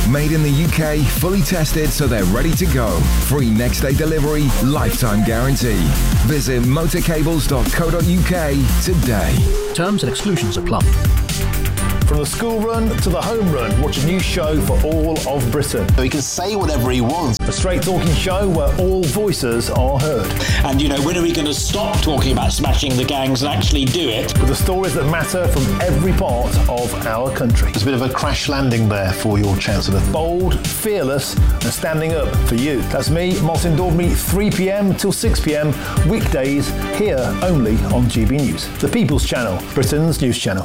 Made in the UK, fully tested so they're ready to go. Free next day delivery, lifetime guarantee. Visit motorcables.co.uk today. Terms and exclusions apply. From the school run to the home run, watch a new show for all of Britain. So he can say whatever he wants. A straight talking show where all voices are heard. And, when are we going to stop talking about smashing the gangs and actually do it? With the stories that matter from every part of our country. There's a bit of a crash landing there for your Chancellor. Bold, fearless and standing up for you. That's me, Martin Daubney, 3 p.m. till 6 p.m. weekdays here only on GB News. The People's Channel, Britain's news channel.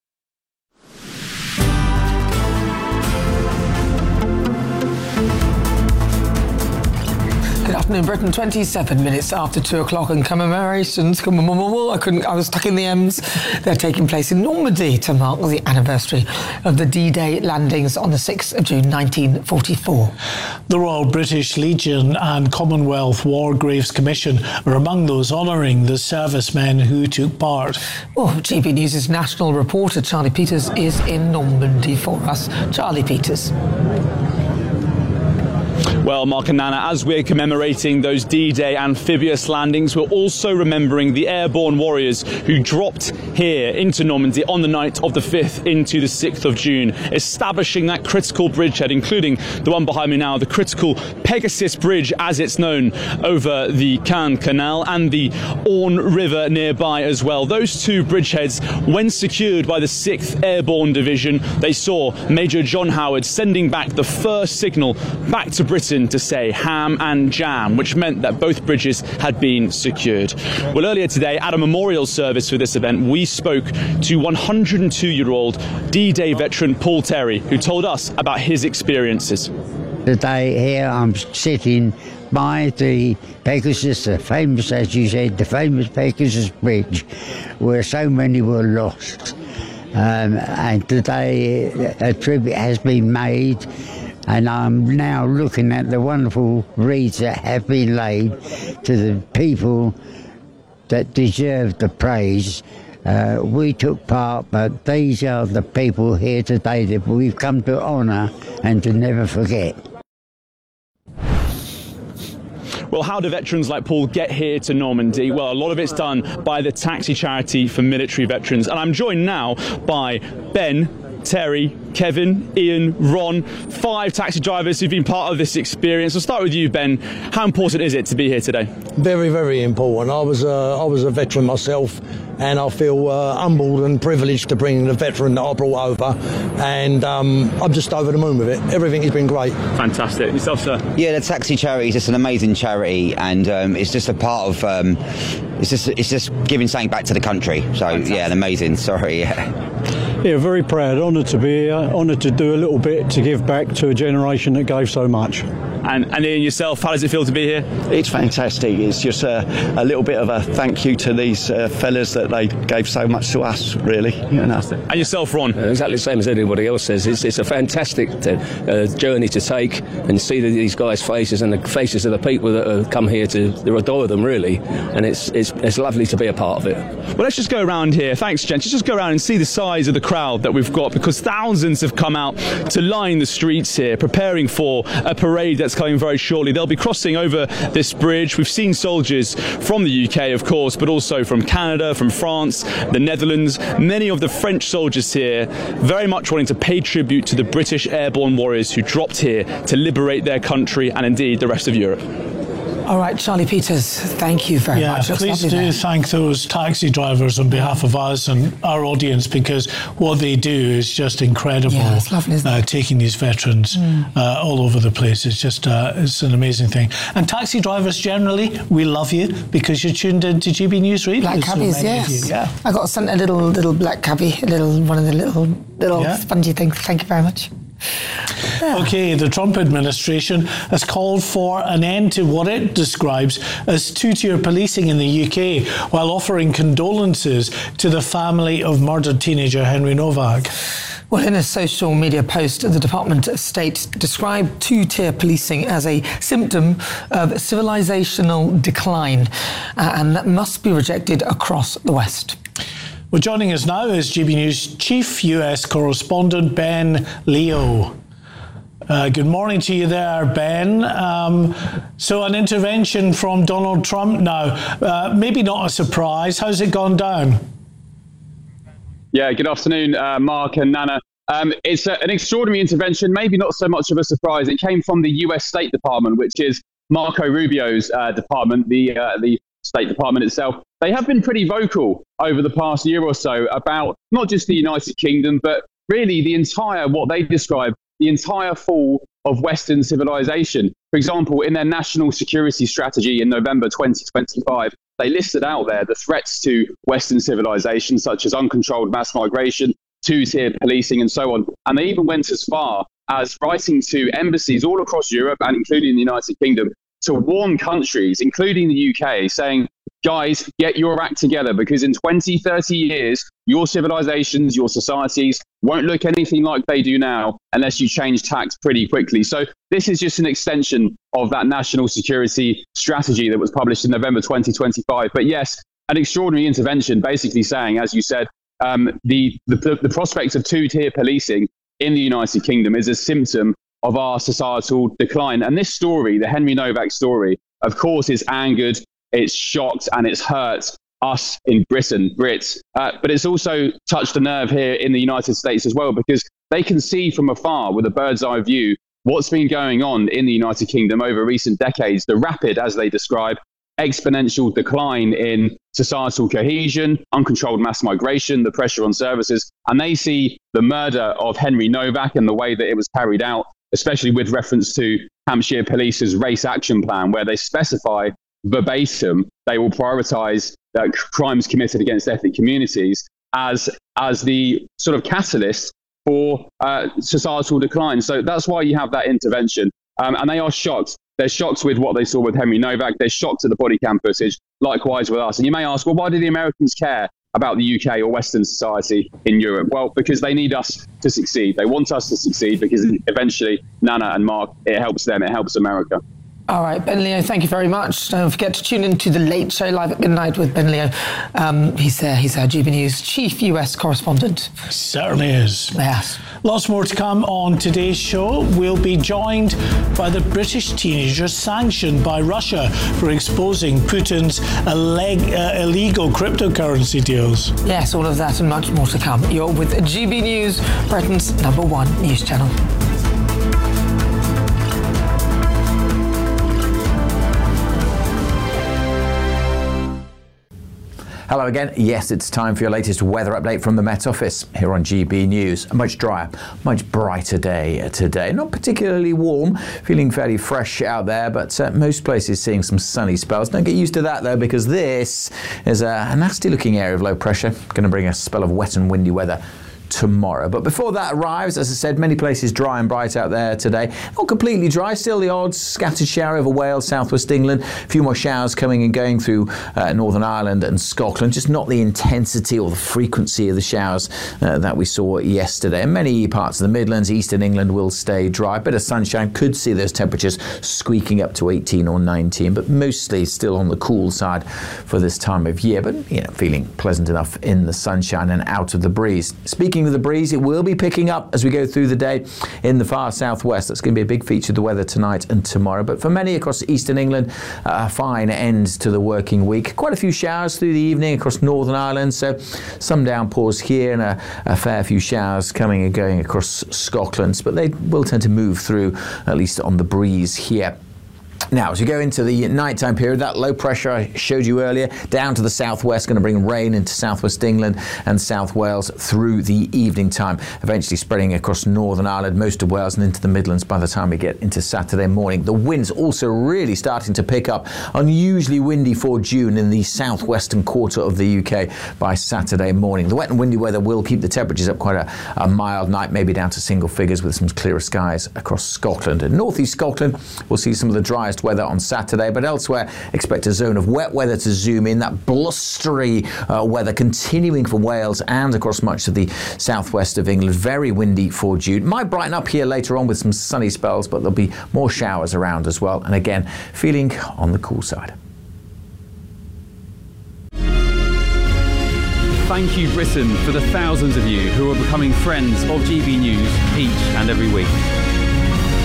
Good afternoon, Britain. 27 minutes after 2 o'clock, and commemorations. I was stuck in the M's. They're taking place in Normandy to mark the anniversary of the D-Day landings on the 6th of June 1944. The Royal British Legion and Commonwealth War Graves Commission are among those honouring the servicemen who took part. Well, GB News' national reporter Charlie Peters is in Normandy for us. Charlie Peters. Well, Mark and Nana, as we're commemorating those D-Day amphibious landings, we're also remembering the airborne warriors who dropped here into Normandy on the night of the 5th into the 6th of June, establishing that critical bridgehead, including the one behind me now, the critical Pegasus Bridge, as it's known, over the Caen Canal, and the Orne River nearby as well. Those two bridgeheads, when secured by the 6th Airborne Division, they saw Major John Howard sending back the first signal back to Britain to say ham and jam, which meant that both bridges had been secured. Well, earlier today, at a memorial service for this event, we spoke to 102-year-old D-Day veteran Paul Terry, who told us about his experiences. Today here I'm sitting by the Pegasus, the famous, as you said, the famous Pegasus Bridge, where so many were lost. And today a tribute has been made, and I'm now looking at the wonderful wreaths that have been laid to the people that deserve the praise. We took part, but these are the people here today that we've come to honour and to never forget. Well, how do veterans like Paul get here to Normandy? Well, a lot of it's done by the Taxi Charity for Military Veterans. And I'm joined now by Ben, Terry, Kevin, Ian, Ron, 5 taxi drivers who've been part of this experience. I'll start with you, Ben. How important is it to be here today? Very, very important. I was a veteran myself, and I feel humbled and privileged to bring the veteran that I brought over, and I'm just over the moon with it. Everything has been great. Fantastic. Yourself, sir? Yeah, the Taxi Charity is just an amazing charity, and it's just a part of it's just giving something back to the country. So fantastic. Yeah, amazing. Sorry. Yeah, very proud, honoured to be here, honoured to do a little bit to give back to a generation that gave so much. And Ian, yourself, how does it feel to be here? It's fantastic. It's just a little bit of a thank you to these fellas that they gave so much to us, really. Fantastic. And yourself, Ron? Exactly the same as anybody else says. It's a fantastic journey to take and see these guys' faces and the faces of the people that have come here to adore them, really. And it's lovely to be a part of it. Well, let's just go around here. Thanks, gents. Let's just go around and see the size of the crowd that we've got, because thousands have come out to line the streets here, preparing for a parade that's coming very shortly. They'll be crossing over this bridge. We've seen soldiers from the UK, of course, but also from Canada, from France, the Netherlands. Many of the French soldiers here very much wanting to pay tribute to the British airborne warriors who dropped here to liberate their country and indeed the rest of Europe. All right, Charlie Peters, thank you very much. Yeah, please do thank those taxi drivers on behalf of us and our audience, because what they do is just incredible. Yeah, it's lovely, isn't it? Taking these veterans all over the place. It's just it's an amazing thing. And taxi drivers generally, we love you because you're tuned into GB News Radio. Black cabbies, yes. Yeah. I got sent a little black cabbie, one of the little spongy things. Thank you very much. Yeah. Okay, the Trump administration has called for an end to what it describes as two-tier policing in the UK, while offering condolences to the family of murdered teenager Henry Novak. Well, in a social media post, the Department of State described two-tier policing as a symptom of civilizational decline, and that must be rejected across the West. Well, joining us now is GB News Chief US Correspondent Ben Leo. Good morning to you there, Ben. So an intervention from Donald Trump now. Maybe not a surprise. How's it gone down? Yeah, good afternoon, Mark and Nana. It's an extraordinary intervention, maybe not so much of a surprise. It came from the US State Department, which is Marco Rubio's department, the State Department itself. They have been pretty vocal over the past year or so about not just the United Kingdom, but really what they describe, the entire fall of Western civilization. For example, in their national security strategy in November 2025, they listed out there the threats to Western civilization, such as uncontrolled mass migration, two-tier policing, and so on. And they even went as far as writing to embassies all across Europe and including the United Kingdom to warn countries, including the UK, saying, guys, get your act together, because in 20, 30 years, your civilizations, your societies won't look anything like they do now unless you change tacks pretty quickly. So this is just an extension of that national security strategy that was published in November 2025. But yes, an extraordinary intervention, basically saying, as you said, the prospect of two-tier policing in the United Kingdom is a symptom of our societal decline. And this story, the Henry Novak story, of course, is angered, it's shocked, and it's hurt us in Britain, Brits. But it's also touched a nerve here in the United States as well, because they can see from afar with a bird's eye view what's been going on in the United Kingdom over recent decades, the rapid, as they describe, exponential decline in societal cohesion, uncontrolled mass migration, the pressure on services. And they see the murder of Henry Novak and the way that it was carried out, especially with reference to Hampshire Police's race action plan, where they specify verbatim they will prioritise crimes committed against ethnic communities as the sort of catalyst for societal decline. So that's why you have that intervention. And they are shocked. They're shocked with what they saw with Henry Novak. They're shocked at the body cam footage, likewise with us. And you may ask, well, why do the Americans care about the UK or Western society in Europe? Well, because they need us to succeed. They want us to succeed because eventually, Nana and Mark, it helps them, it helps America. All right, Ben Leo, thank you very much. Don't forget to tune in to The Late Show live at midnight with Ben Leo. He's there. He's our GB News chief US correspondent. Certainly is. Yes. Lots more to come on today's show. We'll be joined by the British teenager sanctioned by Russia for exposing Putin's illegal cryptocurrency deals. Yes, all of that and much more to come. You're with GB News, Britain's #1 news channel. Hello again. Yes, it's time for your latest weather update from the Met Office here on GB News. A much drier, much brighter day today. Not particularly warm, feeling fairly fresh out there, but most places seeing some sunny spells. Don't get used to that though, because this is a nasty looking area of low pressure. Going to bring a spell of wet and windy weather tomorrow. But before that arrives, as I said, many places dry and bright out there today. Not completely dry, still the odd scattered shower over Wales, southwest England. A few more showers coming and going through Northern Ireland and Scotland. Just not the intensity or the frequency of the showers that we saw yesterday. And many parts of the Midlands, eastern England will stay dry. A bit of sunshine, could see those temperatures squeaking up to 18 or 19, but mostly still on the cool side for this time of year. But, you know, feeling pleasant enough in the sunshine and out of the breeze. Speaking of the breeze, it will be picking up as we go through the day in the far southwest. That's going to be a big feature of the weather tonight and tomorrow. But for many across eastern England, a fine end to the working week. Quite a few showers through the evening across Northern Ireland, so some downpours here and a fair few showers coming and going across Scotland. But they will tend to move through, at least on the breeze here. Now, as we go into the nighttime period, that low pressure I showed you earlier down to the southwest, going to bring rain into southwest England and South Wales through the evening time, eventually spreading across Northern Ireland, most of Wales and into the Midlands by the time we get into Saturday morning. The winds also really starting to pick up, unusually windy for June in the southwestern quarter of the UK by Saturday morning. The wet and windy weather will keep the temperatures up quite a mild night, maybe down to single figures with some clearer skies across Scotland. And northeast Scotland, we'll see some of the driest weather on Saturday, but elsewhere expect a zone of wet weather to zoom in, that blustery weather continuing for Wales and across much of the southwest of England. Very windy for June. Might brighten up here later on with some sunny spells, but there'll be more showers around as well, and again feeling on the cool side. Thank you, Britain, for the thousands of you who are becoming friends of GB News each and every week.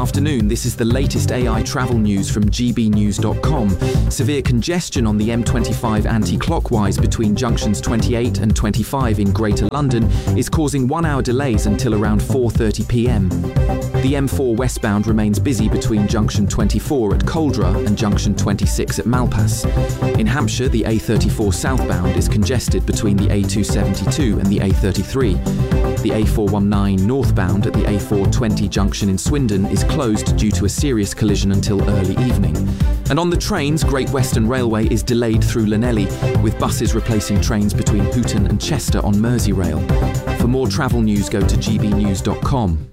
afternoon. This is the latest AI travel news from gbnews.com. Severe congestion on the M25 anti-clockwise between junctions 28 and 25 in Greater London is causing 1-hour delays until around 4:30 p.m. The M4 westbound remains busy between junction 24 at Coldra and junction 26 at Malpas. In Hampshire, the A34 southbound is congested between the A272 and the A33. The A419 northbound at the A420 junction in Swindon is closed due to a serious collision until early evening. And on the trains, Great Western Railway is delayed through Llanelli, with buses replacing trains between Hooton and Chester on Merseyrail. For more travel news, go to gbnews.com.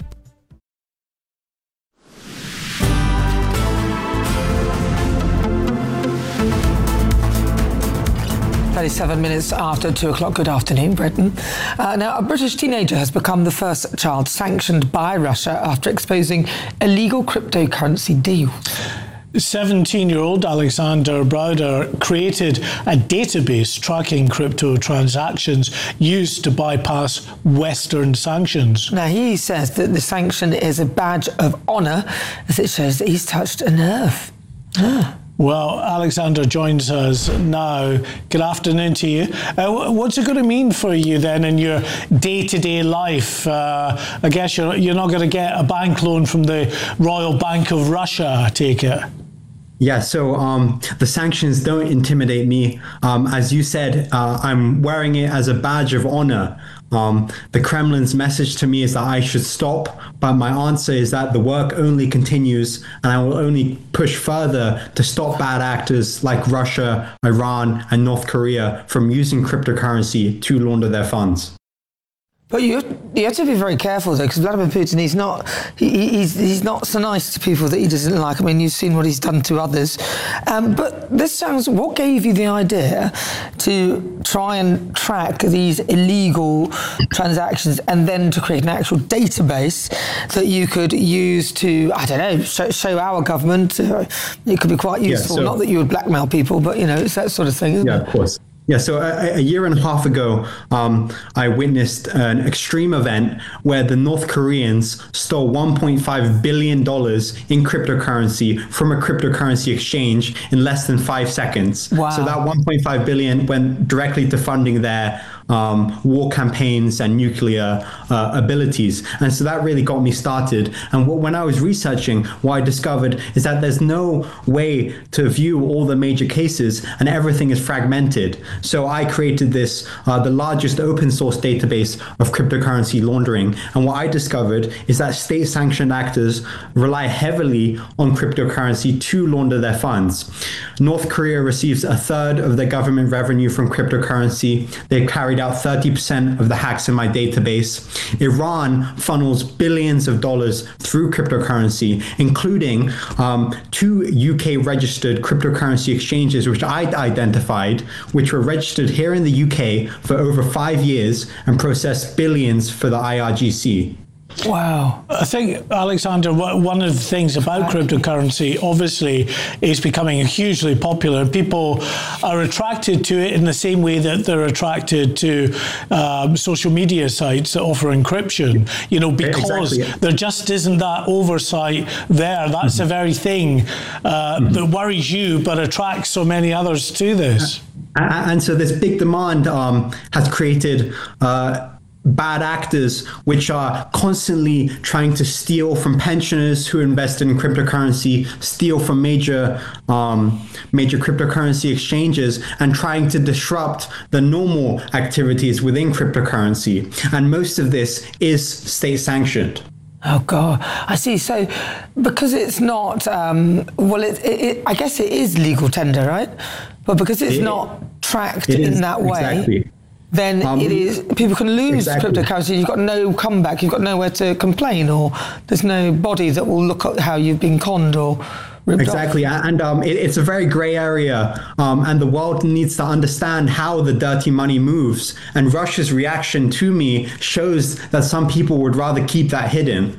37 minutes after 2 o'clock. Good afternoon, Britain. Now, a British teenager has become the first child sanctioned by Russia after exposing illegal cryptocurrency deals. 17-year-old Alexander Browder created a database tracking crypto transactions used to bypass Western sanctions. Now, he says that the sanction is a badge of honour as it shows that he's touched a nerve. Well, Alexander joins us now. Good afternoon to you. What's it going to mean for you then in your day-to-day life? I guess you're not going to get a bank loan from the Royal Bank of Russia, I take it. Yeah, so the sanctions don't intimidate me. As you said, I'm wearing it as a badge of honor. The Kremlin's message to me is that I should stop, but my answer is that the work only continues, and I will only push further to stop bad actors like Russia, Iran, and North Korea from using cryptocurrency to launder their funds. But you have to be very careful, though, because Vladimir Putin, he's not so nice to people that he doesn't like. I mean, you've seen what he's done to others. But this sounds, what gave you the idea to try and track these illegal transactions and then to create an actual database that you could use to, I don't know, show our government? It could be quite useful. Yeah, not that you would blackmail people, but, you know, it's that sort of thing, isn't it? Yeah, of course. Yeah, so a year and a half ago, I witnessed an extreme event where the North Koreans stole $1.5 billion in cryptocurrency from a cryptocurrency exchange in less than 5 seconds. Wow. So that $1.5 billion went directly to funding their war campaigns and nuclear abilities. And so that really got me started. And when I was researching, what I discovered is that there's no way to view all the major cases and everything is fragmented. So I created this, the largest open source database of cryptocurrency laundering. And what I discovered is that state-sanctioned actors rely heavily on cryptocurrency to launder their funds. North Korea receives a third of their government revenue from cryptocurrency. They carried out 30% of the hacks in my database. Iran funnels billions of dollars through cryptocurrency, including 2 UK registered cryptocurrency exchanges, which I identified, which were registered here in the UK for over 5 years and processed billions for the IRGC. Wow. I think, Alexander, one of the things about cryptocurrency, obviously, is becoming hugely popular. People are attracted to it in the same way that they're attracted to social media sites that offer encryption, you know, because there just isn't that oversight there. That's the very thing that worries you, but attracts so many others to this. And so this big demand has created bad actors which are constantly trying to steal from pensioners who invest in cryptocurrency, steal from major cryptocurrency exchanges, and trying to disrupt the normal activities within cryptocurrency. And most of this is state sanctioned. Oh, God. I see. So because it's not, I guess it is legal tender, right? But because it's not tracked in that way, exactly. Then it is, people can lose cryptocurrency. You've got no comeback. You've got nowhere to complain, or there's no body that will look at how you've been conned or ripped exactly. off. And it's a very gray area, and the world needs to understand how the dirty money moves. And Russia's reaction to me shows that some people would rather keep that hidden.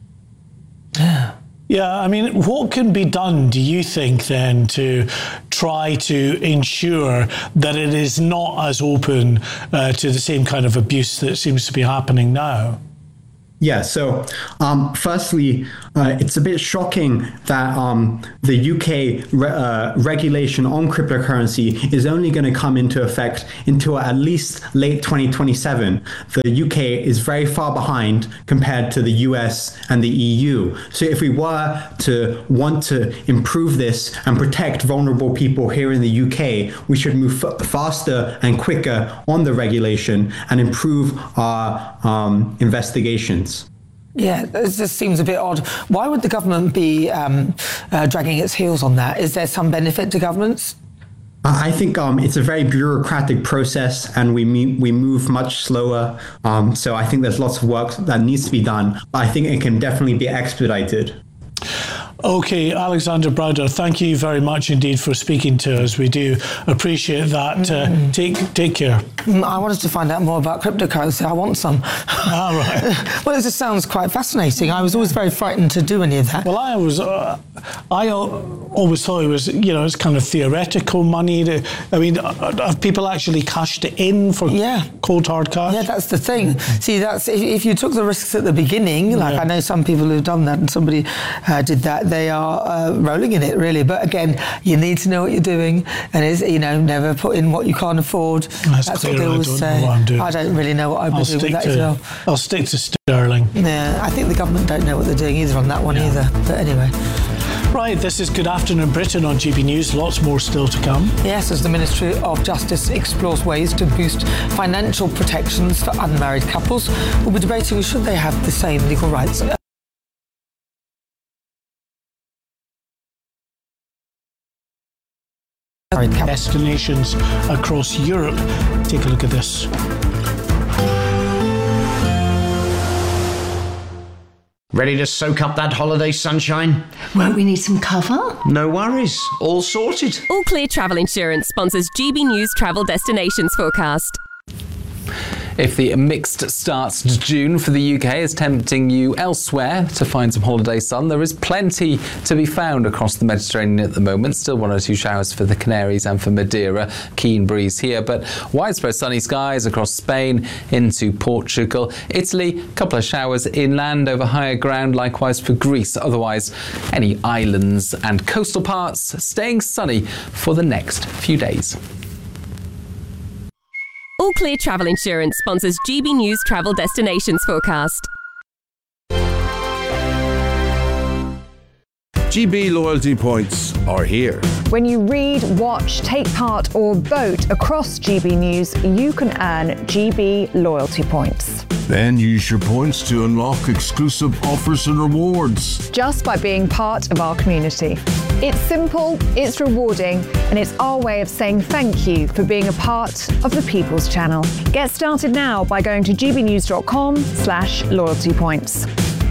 Yeah, I mean, what can be done, do you think, then, to try to ensure that it is not as open to the same kind of abuse that seems to be happening now? Yeah, so firstly, it's a bit shocking that the UK regulation on cryptocurrency is only going to come into effect until at least late 2027. The UK is very far behind compared to the US and the EU. So if we were to want to improve this and protect vulnerable people here in the UK, we should move faster and quicker on the regulation and improve our investigations. Yeah, it just seems a bit odd. Why would the government be dragging its heels on that? Is there some benefit to governments? I think it's a very bureaucratic process, and we move much slower. So I think there's lots of work that needs to be done. But I think it can definitely be expedited. Okay, Alexander Browder, thank you very much indeed for speaking to us. We do appreciate that. Take care. I wanted to find out more about cryptocurrency. I want some. Right. Well, it just sounds quite fascinating. I was always very frightened to do any of that. Well, I always thought it was, it's kind of theoretical money. Have people actually cashed it in for cold hard cash? Yeah, that's the thing. See, that's if you took the risks at the beginning, I know some people who've done that, and somebody did that, they are rolling in it, really. But again, you need to know what you're doing, and it's, never put in what you can't afford. That's what they always say. I don't really know what I'd be doing with that as well. I'll stick to sterling. Yeah, I think the government don't know what they're doing either on that one either. But anyway. Right, this is Good Afternoon Britain on GB News. Lots more still to come. Yes, as the Ministry of Justice explores ways to boost financial protections for unmarried couples, we'll be debating should they have the same legal rights. Destinations across Europe. Take a look at this. Ready to soak up that holiday sunshine? Won't we need some cover? No worries. All sorted. All Clear Travel Insurance sponsors GB News Travel Destinations Forecast. If the mixed start to June for the UK is tempting you elsewhere to find some holiday sun, there is plenty to be found across the Mediterranean at the moment. Still 1 or 2 showers for the Canaries and for Madeira. Keen breeze here, but widespread sunny skies across Spain into Portugal. Italy, a couple of showers inland over higher ground, likewise for Greece. Otherwise, any islands and coastal parts staying sunny for the next few days. All Clear Travel Insurance sponsors GB News Travel Destinations Forecast. GB loyalty points are here. When you read, watch, take part or vote across GB News, you can earn GB loyalty points. Then use your points to unlock exclusive offers and rewards. Just by being part of our community. It's simple, it's rewarding, and it's our way of saying thank you for being a part of the People's Channel. Get started now by going to gbnews.com/loyalty points.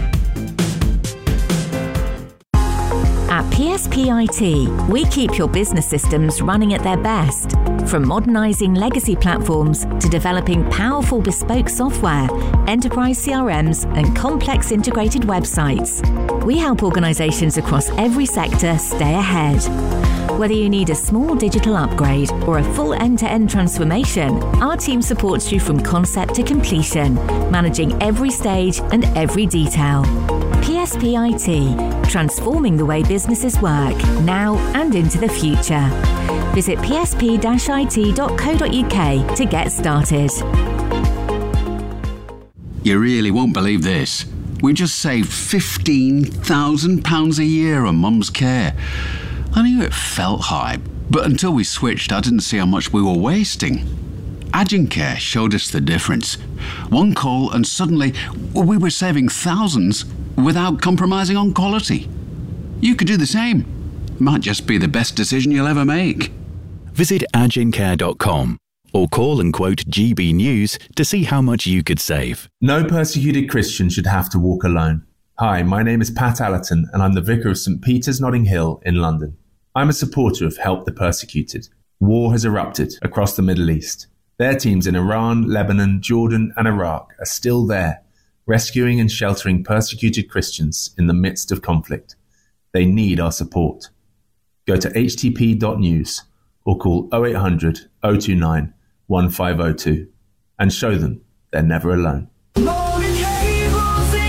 At PSP IT, we keep your business systems running at their best. From modernising legacy platforms to developing powerful bespoke software, enterprise CRMs and complex integrated websites, we help organisations across every sector stay ahead. Whether you need a small digital upgrade or a full end-to-end transformation, our team supports you from concept to completion, managing every stage and every detail. PSP IT, transforming the way businesses work now and into the future. Visit psp-it.co.uk to get started. You really won't believe this. We just saved £15,000 a year on Mum's care. I knew it felt high, but until we switched, I didn't see how much we were wasting. Agencare showed us the difference. One call and suddenly we were saving thousands without compromising on quality. You could do the same. Might just be the best decision you'll ever make. Visit agencare.com or call and quote GB News to see how much you could save. No persecuted Christian should have to walk alone. Hi, my name is Pat Allerton and I'm the Vicar of St Peter's Notting Hill in London. I'm a supporter of Help the Persecuted. War has erupted across the Middle East. Their teams in Iran, Lebanon, Jordan and Iraq are still there, rescuing and sheltering persecuted Christians in the midst of conflict. They need our support. Go to htp.news or call 0800 029 1502 and show them they're never alone. Morgan Cables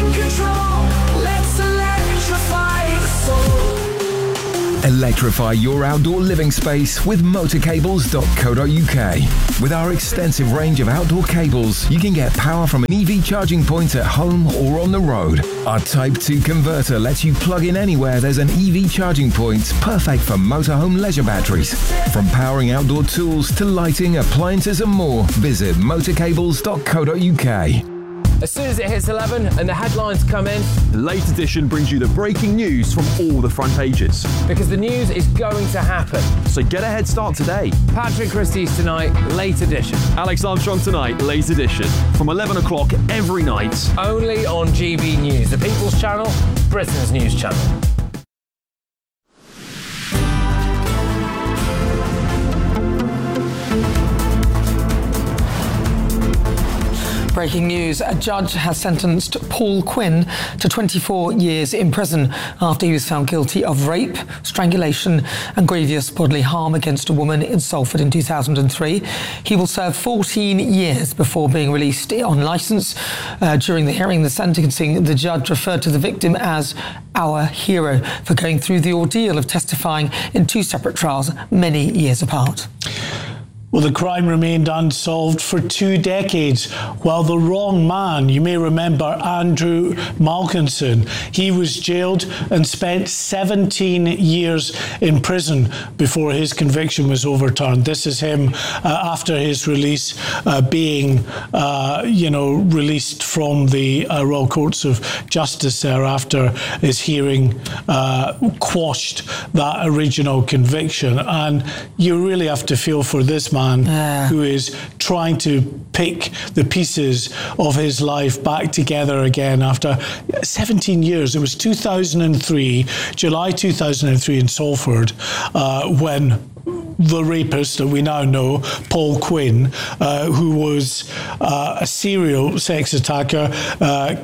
Electrify your outdoor living space with motorcables.co.uk. With our extensive range of outdoor cables, you can get power from an EV charging point at home or on the road. Our Type 2 converter lets you plug in anywhere there's an EV charging point, perfect for motorhome leisure batteries. From powering outdoor tools to lighting, appliances and more, visit motorcables.co.uk. As soon as it hits 11 and the headlines come in, the Late Edition brings you the breaking news from all the front pages. Because the news is going to happen. So get a head start today. Patrick Christie's tonight, Late Edition. Alex Armstrong tonight, Late Edition. From 11 o'clock every night. Only on GB News, the People's Channel, Britain's news channel. Breaking news. A judge has sentenced Paul Quinn to 24 years in prison after he was found guilty of rape, strangulation and grievous bodily harm against a woman in Salford in 2003. He will serve 14 years before being released on licence. During the hearing, the sentencing, the judge referred to the victim as our hero for going through the ordeal of testifying in two separate trials many years apart. Well, the crime remained unsolved for 2 decades, while the wrong man, you may remember Andrew Malkinson, he was jailed and spent 17 years in prison before his conviction was overturned. This is him after his release, being, released from the Royal Courts of Justice there after his hearing quashed that original conviction. And you really have to feel for this man who is trying to pick the pieces of his life back together again after 17 years. It was 2003, July 2003 in Salford, when the rapist that we now know, Paul Quinn, who was a serial sex attacker, had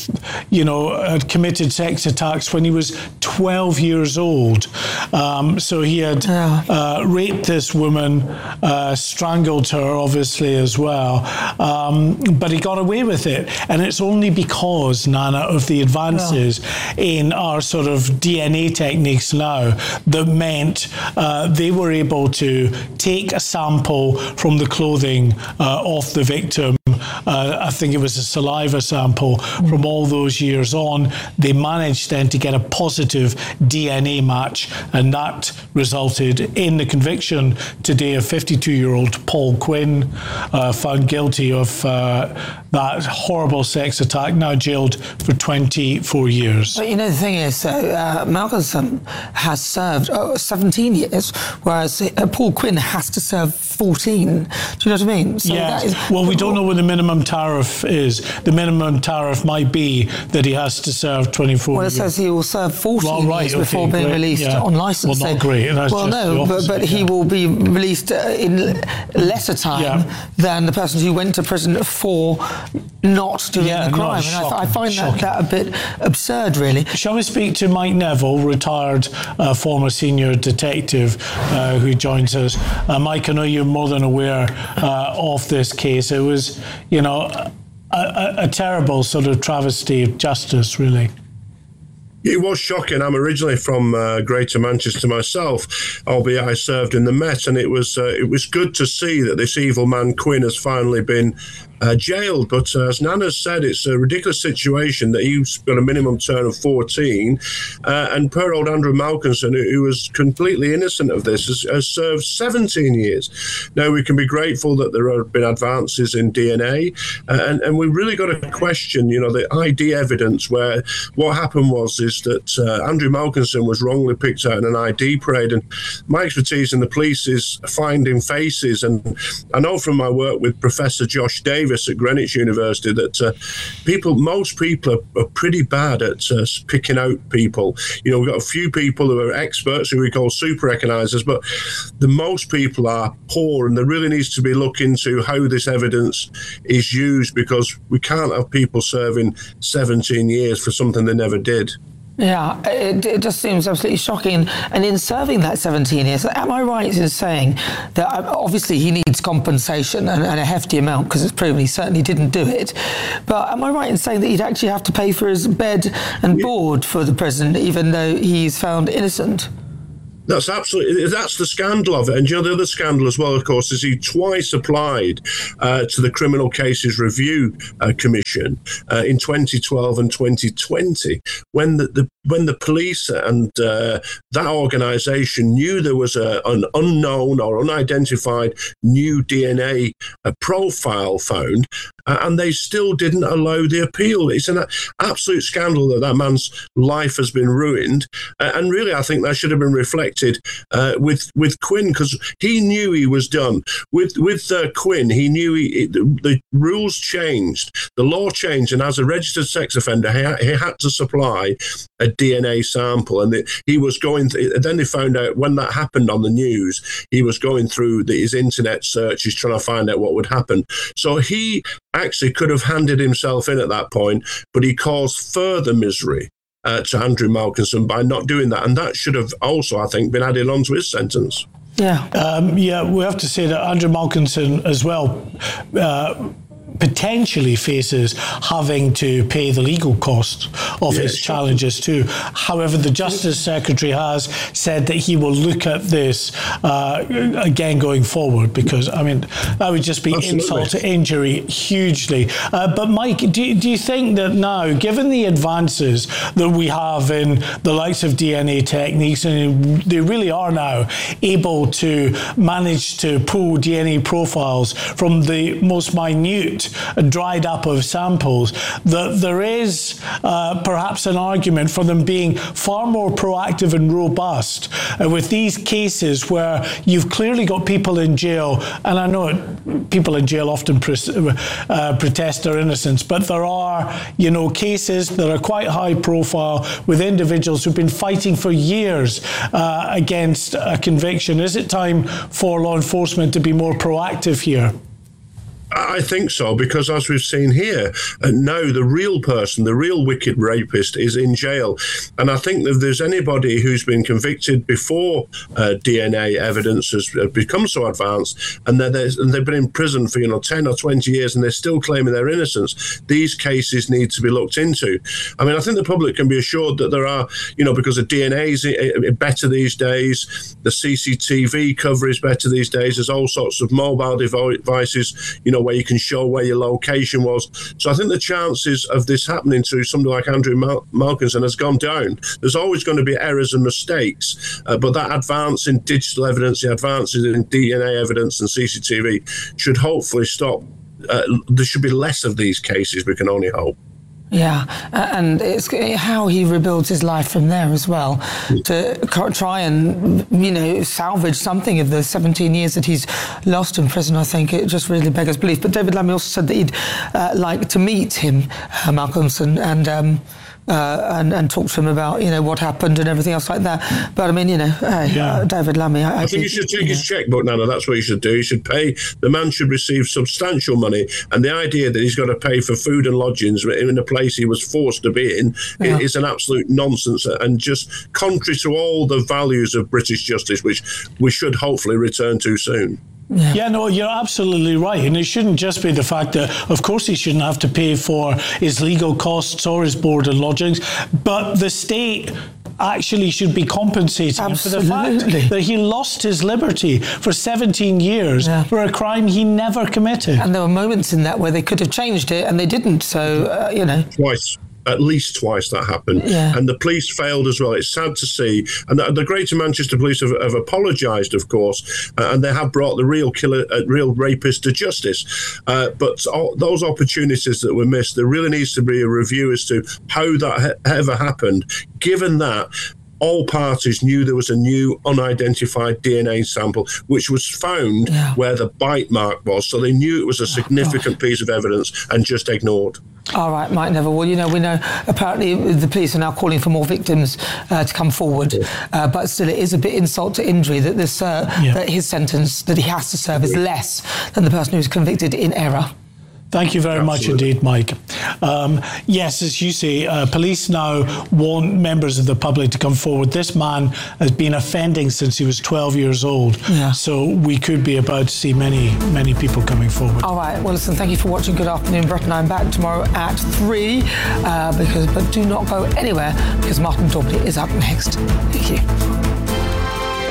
committed sex attacks when he was 12 years old. So he had raped this woman, strangled her, obviously, as well. But he got away with it. And it's only because, Nana, of the advances in our sort of DNA techniques now that meant they were able to take a sample from the clothing of the victim. I think it was a saliva sample from all those years on. They managed then to get a positive DNA match, and that resulted in the conviction today of 52-year-old Paul Quinn, found guilty of that horrible sex attack, now jailed for 24 years. But the thing is, Malkinson has served 17 years, whereas Paul Quinn has to serve 14. Do you know what I mean? So we don't know what the minimum tariff is. The minimum tariff might be that he has to serve 24 years. Well, it says he will serve 14 years before being released on licence. Well, not great. But he will be released in lesser time than the person who went to prison for not doing the crime. And I find that a bit absurd, really. Shall we speak to Mike Neville, retired former senior detective who joins us? Mike, I know you're more than aware of this case. It was, a terrible sort of travesty of justice, really. It was shocking. I'm originally from Greater Manchester myself, albeit I served in the Met, and it was good to see that this evil man Quinn has finally been jailed. But as Nana said, it's a ridiculous situation that he's got a minimum term of 14, and poor old Andrew Malkinson, who was completely innocent of this, has served 17 years. Now, we can be grateful that there have been advances in DNA, and we've really got to question, the ID evidence, where what happened is that Andrew Malkinson was wrongly picked out in an ID parade, and my expertise in the police is finding faces, and I know from my work with Professor Josh Davis at Greenwich University that most people are pretty bad at picking out people. We've got a few people who are experts, who we call super recognizers, but the most people are poor, and there really needs to be look into how this evidence is used, because we can't have people serving 17 years for something they never did. Yeah, it just seems absolutely shocking. And in serving that 17 years, am I right in saying that obviously he needs compensation and a hefty amount, because it's proven he certainly didn't do it, but am I right in saying that he'd actually have to pay for his bed and board for the prison, even though he's found innocent? That's the scandal of it. And the other scandal as well, of course, is he twice applied to the Criminal Cases Review Commission in 2012 and 2020 when the police and that organisation knew there was an unknown or unidentified new DNA profile found, and they still didn't allow the appeal. It's an absolute scandal that man's life has been ruined, and really I think that should have been reflected with Quinn, because he knew he was done. With Quinn, he knew the rules changed, the law changed, and as a registered sex offender, he had to supply a DNA sample, and he was going. Then they found out when that happened on the news, he was going through his internet searches trying to find out what would happen. So he actually could have handed himself in at that point, but he caused further misery to Andrew Malkinson by not doing that, and that should have also, I think, been added onto his sentence. Yeah, we have to say that Andrew Malkinson as well potentially faces having to pay the legal costs of his challenges too. However, the Justice Secretary has said that he will look at this again going forward, because, I mean, that would just be insult to injury hugely. But Mike, do you think that now, given the advances that we have in the likes of DNA techniques, and they really are now able to manage to pull DNA profiles from the most minute dried up of samples, that there is perhaps an argument for them being far more proactive and robust with these cases where you've clearly got people in jail, and I know people in jail often protest their innocence, but there are, cases that are quite high profile with individuals who've been fighting for years against a conviction. Is it time for law enforcement to be more proactive here? I think so, because as we've seen here, now the real person, the real wicked rapist is in jail. And I think that if there's anybody who's been convicted before DNA evidence has become so advanced, and they've been in prison for 10 or 20 years and they're still claiming their innocence, these cases need to be looked into. I mean, I think the public can be assured that there are, because the DNA is better these days, the CCTV cover is better these days, there's all sorts of mobile devices, where you can show where your location was. So I think the chances of this happening to somebody like Andrew Malkinson has gone down. There's always going to be errors and mistakes, but that advance in digital evidence, the advances in DNA evidence and CCTV should hopefully stop. There should be less of these cases, we can only hope. Yeah, and it's how he rebuilds his life from there as well, to try and, salvage something of the 17 years that he's lost in prison. I think it just really beggars belief. But David Lammy also said that he'd like to meet him, Malkinson, and talk to him about, what happened and everything else like that. But I mean, David Lammy. I think you should take his checkbook, Nana. That's what you should do. You should pay. The man should receive substantial money, and the idea that he's got to pay for food and lodgings in a place he was forced to be in is an absolute nonsense, and just contrary to all the values of British justice, which we should hopefully return to soon. Yeah, no, you're absolutely right. And it shouldn't just be the fact that, of course, he shouldn't have to pay for his legal costs or his board and lodgings, but the state actually should be compensating him for the fact that he lost his liberty for 17 years for a crime he never committed. And there were moments in that where they could have changed it and they didn't. So, Twice. At least twice that happened. And the police failed as well. It's sad to see. And the Greater Manchester Police have apologised, of course, and they have brought the real killer, real rapist to justice. But those opportunities that were missed, there really needs to be a review as to how that ever happened, given that all parties knew there was a new unidentified DNA sample which was found where the bite mark was. So they knew it was a significant piece of evidence and just ignored. All right, Mike Neville. Well, we know apparently the police are now calling for more victims to come forward, but still it is a bit insult to injury that that his sentence that he has to serve is less than the person who was convicted in error. Thank you very much indeed, Mike. Yes, as you say, police now want members of the public to come forward. This man has been offending since he was 12 years old. So we could be about to see many, many people coming forward. All right. Well, listen, thank you for watching. Good afternoon, Brett, and I'm back tomorrow at 3. But do not go anywhere, because Martin Daubney is up next. Thank you.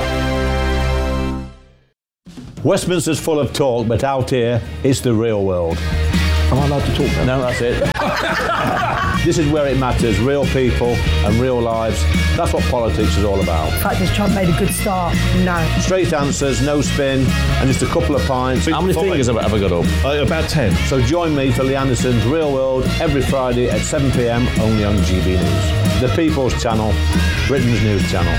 Westminster's full of talk, but out here, it's the real world. Am I allowed to talk now? No, that's it. This is where it matters, real people and real lives. That's what politics is all about. The fact is Trump made a good start, no. Straight answers, no spin, and just a couple of pints. How many fingers have I got up? About 10. So join me for Lee Anderson's Real World every Friday at 7 p.m, only on GB News. The People's Channel, Britain's news channel.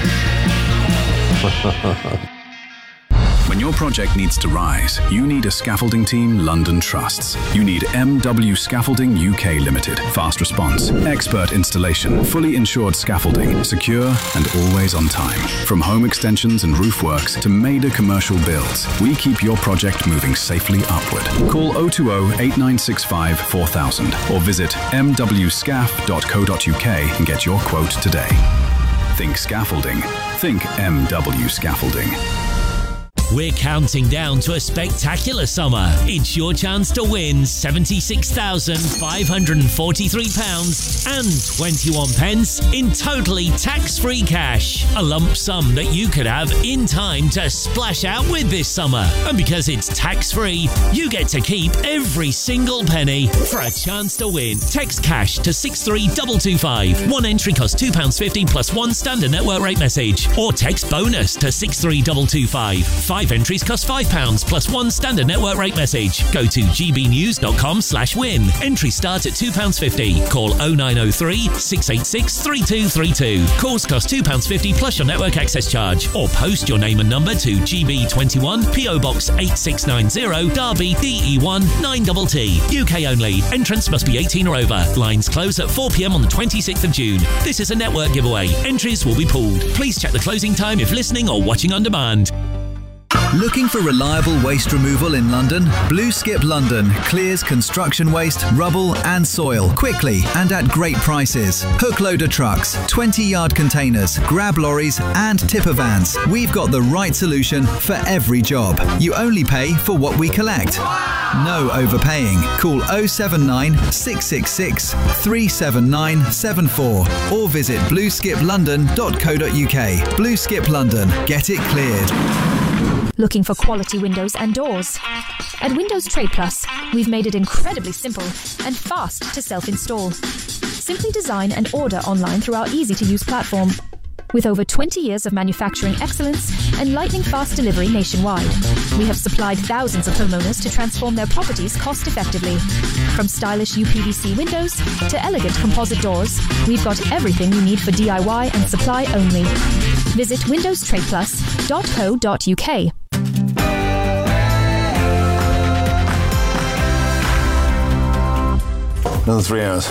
When your project needs to rise, you need a scaffolding team London trusts. You need MW Scaffolding UK Limited. Fast response, expert installation, fully insured scaffolding, secure and always on time. From home extensions and roof works to major commercial builds, we keep your project moving safely upward. Call 020 8965 4000 or visit mwscaf.co.uk and get your quote today. Think scaffolding. Think MW Scaffolding. We're counting down to a spectacular summer. It's your chance to win £76,543 and 21 pence in totally tax-free cash. A lump sum that you could have in time to splash out with this summer. And because it's tax-free, you get to keep every single penny. For a chance to win, text cash to 63225. One entry costs £2.50 plus one standard network rate message. Or text bonus to 63225. 5 entries cost £5 plus one standard network rate message. Go to gbnews.com/win. Entries start at £2.50. Call 0903 686 3232. Calls cost £2.50 plus your network access charge. Or post your name and number to GB21 PO Box 8690 Derby DE1 9TT. UK only. Entrance must be 18 or over. Lines close at 4 p.m. on the 26th of June. This is a network giveaway. Entries will be pooled. Please check the closing time if listening or watching on demand. Looking for reliable waste removal in London? Blue Skip London clears construction waste, rubble and soil quickly and at great prices. Hook loader trucks, 20-yard containers, grab lorries and tipper vans. We've got the right solution for every job. You only pay for what we collect. No overpaying. Call 079 666 37974 or visit blueskiplondon.co.uk. Blue Skip London. Get it cleared. Looking for quality windows and doors? At Windows Trade Plus, we've made it incredibly simple and fast to self-install. Simply design and order online through our easy-to-use platform. With over 20 years of manufacturing excellence and lightning-fast delivery nationwide, we have supplied thousands of homeowners to transform their properties cost-effectively. From stylish UPVC windows to elegant composite doors, we've got everything you need for DIY and supply only. Visit windowstradeplus.co.uk. Another 3 hours.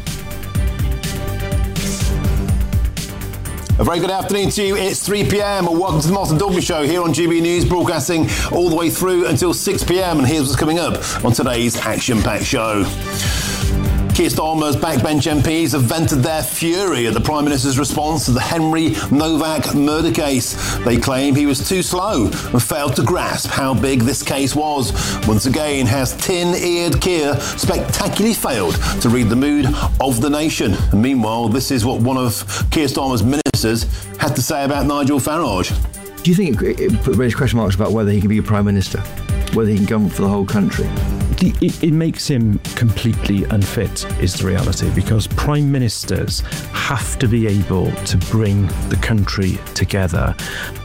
A very good afternoon to you. It's 3 p.m. and welcome to the Martin Dalby Show here on GB News, broadcasting all the way through until 6 p.m. And here's what's coming up on today's action-packed show. Keir Starmer's backbench MPs have vented their fury at the Prime Minister's response to the Henry Novak murder case. They claim he was too slow and failed to grasp how big this case was. Once again, has tin-eared Keir spectacularly failed to read the mood of the nation. And meanwhile, this is what one of Keir Starmer's ministers had to say about Nigel Farage. Do you think it raised question marks about whether he can be a Prime Minister? Whether he can govern for the whole country? It makes him completely unfit, is the reality, because Prime Ministers have to be able to bring the country together.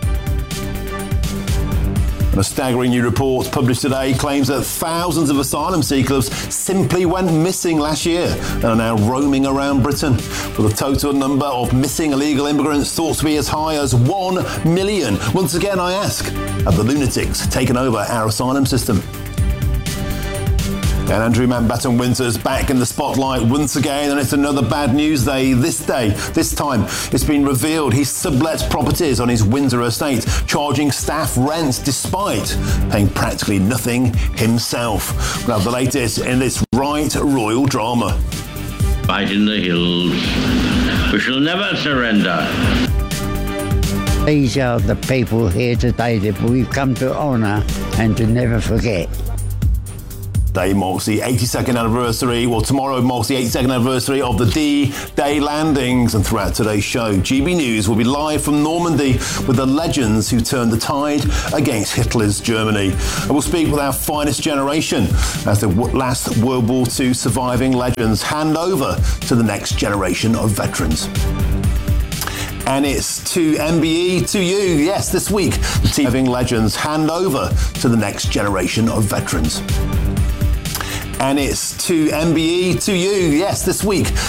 A staggering new report published today claims that thousands of asylum seekers simply went missing last year and are now roaming around Britain, with a total number of missing illegal immigrants thought to be as high as 1 million. Once again, I ask, have the lunatics taken over our asylum system? And Andrew Mountbatten-Winter's back in the spotlight once again, and it's another bad news day. This time, it's been revealed he sublets properties on his Windsor estate, charging staff rent despite paying practically nothing himself. We'll have the latest in this right royal drama. Fight in the hills. We shall never surrender. These are the people here today that we've come to honour and to never forget. Day marks the 82nd anniversary, well, tomorrow marks the 82nd anniversary of the D-Day landings. And throughout today's show, GB News will be live from Normandy with the legends who turned the tide against Hitler's Germany. And we'll speak with our finest generation as the last World War II surviving legends hand over to the next generation of veterans. And it's to MBE, to you. Yes, this week, the team having legends hand over to the next generation of veterans. And it's to MBE, to you. Yes, this week,